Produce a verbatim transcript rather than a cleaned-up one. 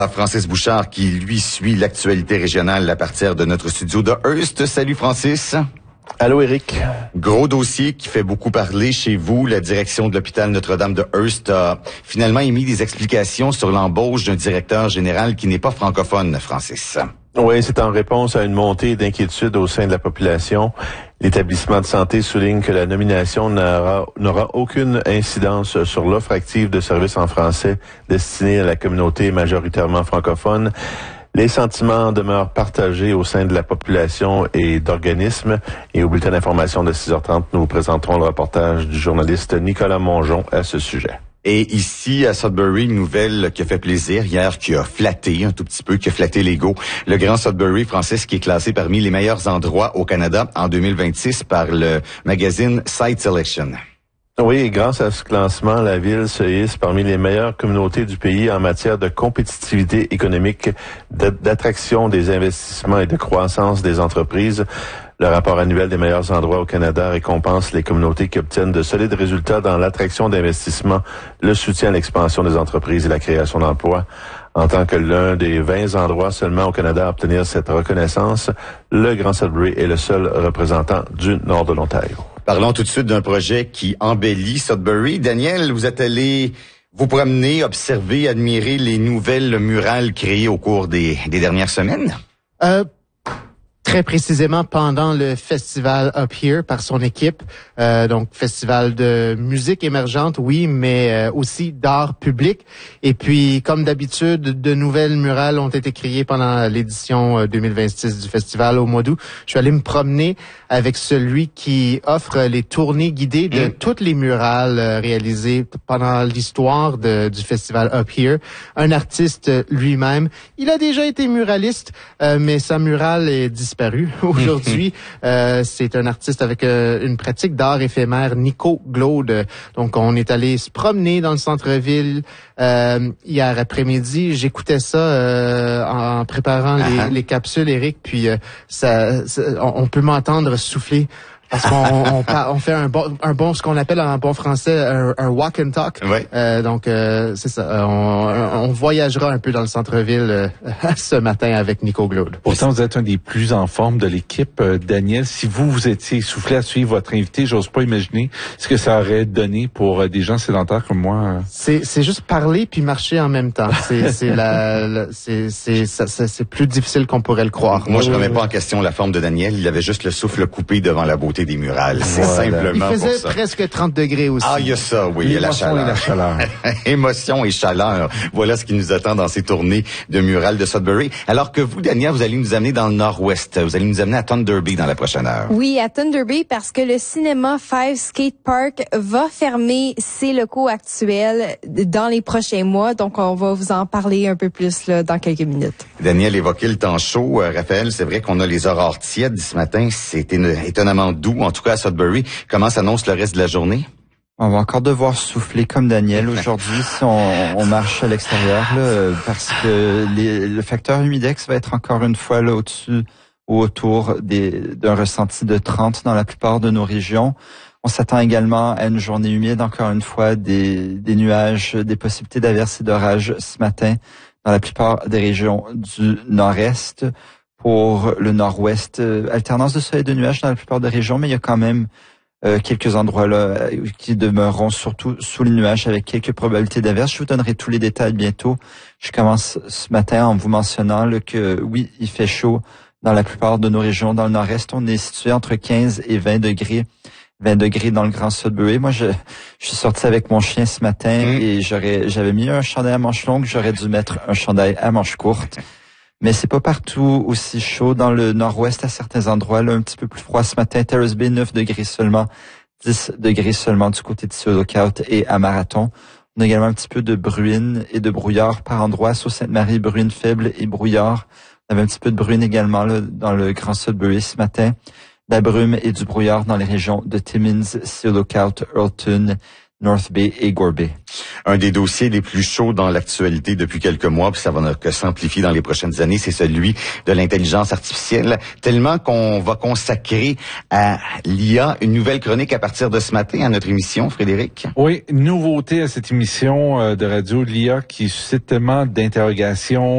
Francis Bouchard qui, lui, suit l'actualité régionale à partir de notre studio de Hearst. Salut Francis. Allô Éric. Gros dossier qui fait beaucoup parler chez vous. La direction de l'hôpital Notre-Dame de Hearst a finalement émis des explications sur l'embauche d'un directeur général qui n'est pas francophone, Francis. Oui, c'est en réponse à une montée d'inquiétude au sein de la population. L'établissement de santé souligne que la nomination n'aura, n'aura aucune incidence sur l'offre active de services en français destinée à la communauté majoritairement francophone. Les sentiments demeurent partagés au sein de la population et d'organismes. Et au bulletin d'information de six heures trente, nous vous présenterons le reportage du journaliste Nicolas Mongeon à ce sujet. Et ici, à Sudbury, une nouvelle qui a fait plaisir hier, qui a flatté un tout petit peu, qui a flatté l'ego. Le Grand Sudbury, Francis, qui est classé parmi les meilleurs endroits au Canada en deux mille vingt-six par le magazine Site Selection. Oui, et grâce à ce classement, la ville se hisse parmi les meilleures communautés du pays en matière de compétitivité économique, d'attraction des investissements et de croissance des entreprises. Le rapport annuel des meilleurs endroits au Canada récompense les communautés qui obtiennent de solides résultats dans l'attraction d'investissements, le soutien à l'expansion des entreprises et la création d'emplois. En tant que l'un des vingt endroits seulement au Canada à obtenir cette reconnaissance, le Grand Sudbury est le seul représentant du nord de l'Ontario. Parlons tout de suite d'un projet qui embellit Sudbury. Daniel, vous êtes allé vous promener, observer, admirer les nouvelles murales créées au cours des, des dernières semaines? Euh, Très précisément pendant le festival Up Here par son équipe, euh, donc festival de musique émergente, oui, mais euh, aussi d'art public. Et puis, comme d'habitude, de nouvelles murales ont été créées pendant l'édition deux mille vingt-six du festival au mois d'août. Je suis allé me promener avec celui qui offre les tournées guidées de mmh. toutes les murales euh, réalisées pendant l'histoire de, du festival Up Here. Un artiste lui-même. Il a déjà été muraliste, euh, mais sa murale est disparue. Aujourd'hui, euh, c'est un artiste avec euh, une pratique d'art éphémère, Nico Glaude. Donc, on est allé se promener dans le centre-ville euh, hier après-midi. J'écoutais ça euh, en préparant les, les capsules, Éric, puis euh, ça, ça, on peut m'entendre souffler. Parce qu'on on, on fait un bon, un bon, ce qu'on appelle en bon français un, un walk and talk. Ouais. Euh, donc euh, c'est ça. On, on voyagera un peu dans le centre-ville euh, ce matin avec Nico Glaude. Pourtant, vous êtes un des plus en forme de l'équipe, euh, Daniel. Si vous vous étiez essoufflé à suivre votre invité, j'ose pas imaginer ce que ça aurait donné pour euh, des gens sédentaires comme moi. C'est c'est juste parler puis marcher en même temps. C'est c'est la, la c'est c'est ça, ça, c'est plus difficile qu'on pourrait le croire. Moi, je remets pas en question la forme de Daniel. Il avait juste le souffle coupé devant la beauté des murales. C'est voilà. Simplement Il faisait pour ça. Presque trente degrés aussi. Ah, il y a ça, oui, il y a la chaleur. Et la chaleur. Émotion et chaleur. Voilà ce qui nous attend dans ces tournées de murales de Sudbury. Alors que vous, Daniel, vous allez nous amener dans le nord-ouest. Vous allez nous amener à Thunder Bay dans la prochaine heure. Oui, à Thunder Bay, parce que le cinéma Five Skate Park va fermer ses locaux actuels dans les prochains mois. Donc, on va vous en parler un peu plus là, dans quelques minutes. Daniel évoquait le temps chaud. Euh, Raphaël, c'est vrai qu'on a les aurores tièdes ce matin. C'est étonnamment doux. En tout cas, à Sudbury, comment s'annonce le reste de la journée? On va encore devoir souffler comme Daniel aujourd'hui si on, on marche à l'extérieur, là, parce que les, le facteur humidex va être encore une fois là au-dessus ou autour des, d'un ressenti de trente dans la plupart de nos régions. On s'attend également à une journée humide, encore une fois, des, des nuages, des possibilités d'averses et d'orages ce matin dans la plupart des régions du nord-est. Pour le nord-ouest, euh, alternance de soleil et de nuages dans la plupart des régions, mais il y a quand même euh, quelques endroits là euh, qui demeureront surtout sous les nuages avec quelques probabilités d'averses. Je vous donnerai tous les détails bientôt. Je commence ce matin en vous mentionnant là, que oui, il fait chaud dans la plupart de nos régions. Dans le nord-est, on est situé entre quinze et vingt degrés. vingt degrés dans le Grand Sudbury. Moi, je, je suis sorti avec mon chien ce matin mmh. et j'aurais, j'avais mis un chandail à manches longues. J'aurais dû mettre un chandail à manches courtes. Mais c'est pas partout aussi chaud. Dans le nord-ouest, à certains endroits, là, un petit peu plus froid ce matin. Terrace Bay, neuf degrés seulement. dix degrés seulement du côté de Seal Lookout et à Marathon. On a également un petit peu de bruine et de brouillard par endroits. Sault-Sainte-Marie, bruine faible et brouillard. On avait un petit peu de bruine également là, dans le Grand Sudbury ce matin. La brume et du brouillard dans les régions de Timmins, Seal Lookout, Earlton, North Bay et Gore Bay. Un des dossiers les plus chauds dans l'actualité depuis quelques mois, puis ça va que s'amplifier dans les prochaines années, c'est celui de l'intelligence artificielle, tellement qu'on va consacrer à l'I A une nouvelle chronique à partir de ce matin à notre émission, Frédéric. Oui, nouveauté à cette émission de radio, l'I A qui suscite tellement d'interrogations.